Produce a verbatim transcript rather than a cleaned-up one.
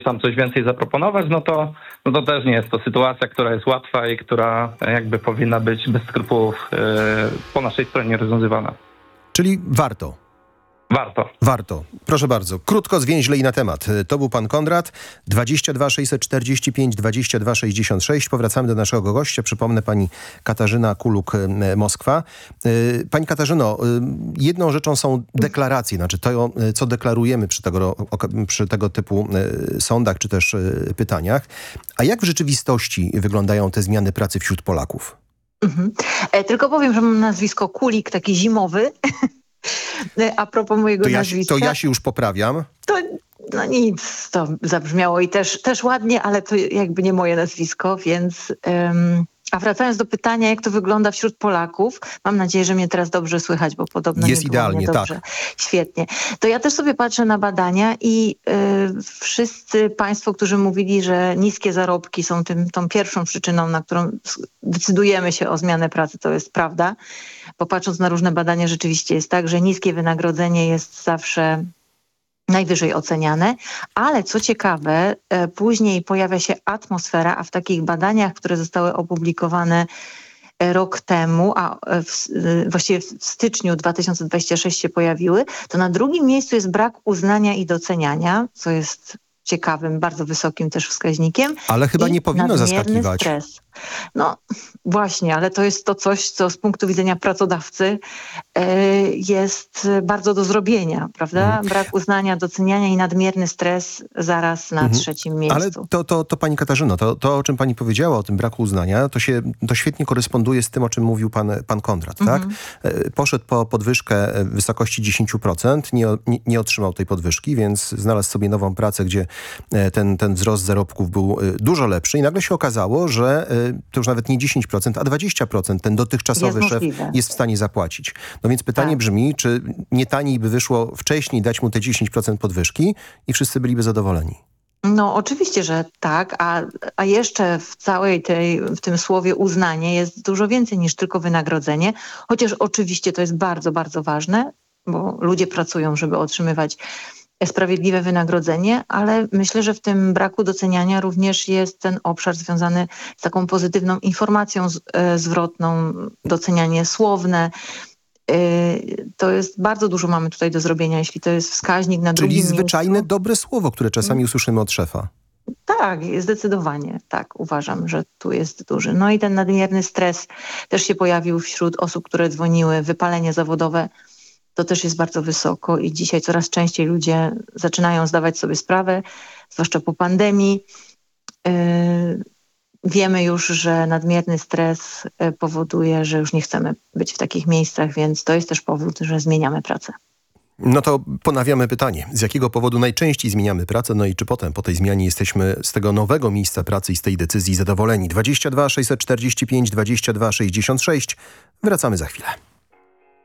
sam coś więcej zaproponować, no to, no to też nie jest to sytuacja, która jest łatwa i która jakby powinna być bez skrupułów yy, po naszej stronie rozwiązywana. Czyli warto. Warto. Warto. Proszę bardzo. Krótko, zwięźle i na temat. To był pan Konrad. dwadzieścia dwa sześćset czterdzieści pięć dwadzieścia dwa sześćdziesiąt sześć. Powracamy do naszego gościa. Przypomnę, pani Katarzyna Kuluk-Moskwa. Pani Katarzyno, jedną rzeczą są deklaracje, znaczy to, co deklarujemy przy tego, przy tego typu sądach czy też pytaniach. A jak w rzeczywistości wyglądają te zmiany pracy wśród Polaków? Mhm. E, tylko powiem, że mam nazwisko Kulik, taki zimowy. A propos mojego to ja, nazwiska. To ja się już poprawiam. To no nic, to zabrzmiało i też, też ładnie, ale to jakby nie moje nazwisko, więc... Um, a wracając do pytania, jak to wygląda wśród Polaków, mam nadzieję, że mnie teraz dobrze słychać, bo podobno jest nie było idealnie, mnie dobrze. Tak. Świetnie. To ja też sobie patrzę na badania i y, wszyscy państwo, którzy mówili, że niskie zarobki są tym, tą pierwszą przyczyną, na którą decydujemy się o zmianę pracy, to jest prawda. Bo patrząc na różne badania, rzeczywiście jest tak, że niskie wynagrodzenie jest zawsze najwyżej oceniane, ale co ciekawe, e, później pojawia się atmosfera, a w takich badaniach, które zostały opublikowane rok temu, a w, właściwie w styczniu dwa tysiące dwudziestego trzeciego się pojawiły, to na drugim miejscu jest brak uznania i doceniania, co jest ciekawym, bardzo wysokim też wskaźnikiem. Ale chyba I nie powinno zaskakiwać. Stres. No właśnie, ale to jest to coś, co z punktu widzenia pracodawcy y, jest bardzo do zrobienia, prawda? Mhm. Brak uznania, doceniania i nadmierny stres zaraz na mhm. trzecim miejscu. Ale to, to, to pani Katarzyno, to, to o czym pani powiedziała, o tym braku uznania, to się to świetnie koresponduje z tym, o czym mówił pan, pan Konrad, mhm. tak? Poszedł po podwyżkę w wysokości dziesięć procent, nie, nie, nie otrzymał tej podwyżki, więc znalazł sobie nową pracę, gdzie ten, ten wzrost zarobków był dużo lepszy i nagle się okazało, że to już nawet nie dziesięć procent, a dwadzieścia procent ten dotychczasowy jest szef możliwe. jest w stanie zapłacić. No więc pytanie tak. brzmi, czy nie taniej by wyszło wcześniej dać mu te dziesięć procent podwyżki i wszyscy byliby zadowoleni? No oczywiście, że tak, a, a jeszcze w całej tej, w tym słowie uznanie jest dużo więcej niż tylko wynagrodzenie, chociaż oczywiście to jest bardzo, bardzo ważne, bo ludzie pracują, żeby otrzymywać sprawiedliwe wynagrodzenie, ale myślę, że w tym braku doceniania również jest ten obszar związany z taką pozytywną informacją z, e, zwrotną, docenianie słowne. E, to jest bardzo dużo mamy tutaj do zrobienia, jeśli to jest wskaźnik na drugim miejscu. Czyli zwyczajne, miejscu. dobre słowo, które czasami usłyszymy od szefa. Tak, zdecydowanie. Tak, uważam, że tu jest duży. No i ten nadmierny stres też się pojawił wśród osób, które dzwoniły, wypalenie zawodowe. To też jest bardzo wysoko i dzisiaj coraz częściej ludzie zaczynają zdawać sobie sprawę, zwłaszcza po pandemii. Yy, wiemy już, że nadmierny stres powoduje, że już nie chcemy być w takich miejscach, więc to jest też powód, że zmieniamy pracę. No to ponawiamy pytanie. Z jakiego powodu najczęściej zmieniamy pracę? No i czy potem po tej zmianie jesteśmy z tego nowego miejsca pracy i z tej decyzji zadowoleni? dwadzieścia dwa sześćset czterdzieści pięć dwadzieścia dwa sześćdziesiąt sześć. Wracamy za chwilę.